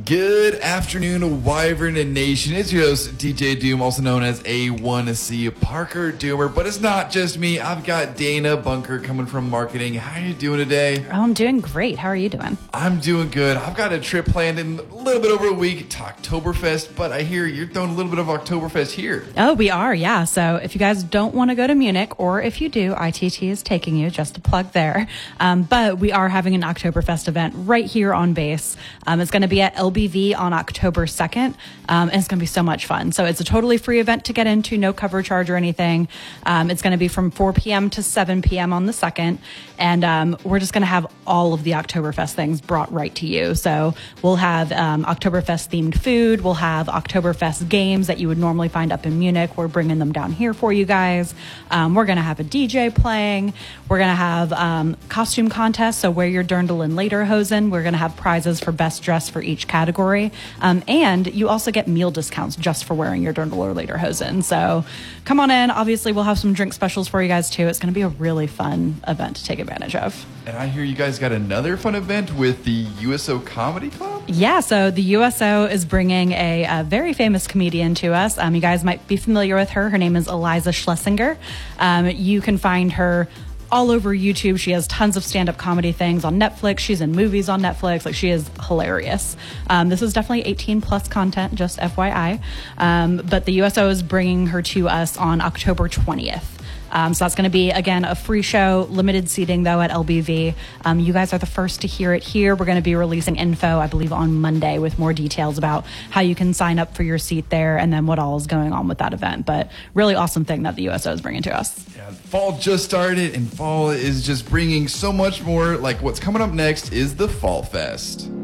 Good afternoon, Wyvern Nation. It's your host, DJ Doom, also known as A1C Parker Doomer. But it's not just me. I've got Dana Bunker coming from marketing. How are you doing today? Oh, I'm doing great. How are you doing? I'm doing good. I've got a trip planned in a little bit over a week to Oktoberfest, but I hear you're throwing a little bit of Oktoberfest here. Oh, we are, yeah. So if you guys don't want to go to Munich, or if you do, ITT is taking you, just to plug there. But we are having an Oktoberfest event right here on base. It's going to be at LBV on October 2nd, and it's going to be so much fun. So it's a totally free event to get into, no cover charge or anything. It's going to be from 4 p.m. to 7 p.m. on the 2nd, and we're just going to have all of the Oktoberfest things brought right to you. So we'll have Oktoberfest themed food. We'll have Oktoberfest games that you would normally find up in Munich. We're bringing them down here for you guys. We're going to have a DJ playing. We're going to have costume contests. So wear your Dirndl and Lederhosen. We're going to have prizes for best dress for each category. And you also get meal discounts just for wearing your Dirndl or Lederhosen. So come on in. Obviously, we'll have some drink specials for you guys too. It's going to be a really fun event to take advantage of. And I hear you guys got another fun event with the USO Comedy Club? Yeah, so the USO is bringing a very famous comedian to us. You guys might be familiar with her. Her name is Eliza Schlesinger. You can find her all over YouTube. She has tons of stand-up comedy things on Netflix. She's in movies on Netflix. Like, she is hilarious. This is definitely 18 plus content, just FYI. But the USO is bringing her to us on October 20th. So that's going to be, again, a free show, limited seating, though, at LBV. You guys are the first to hear it here. We're going to be releasing info, I believe, on Monday with more details about how you can sign up for your seat there and then what all is going on with that event. But really awesome thing that the USO is bringing to us. Yeah, fall just started, and fall is just bringing so much more. Like, what's coming up next is the Fall Fest.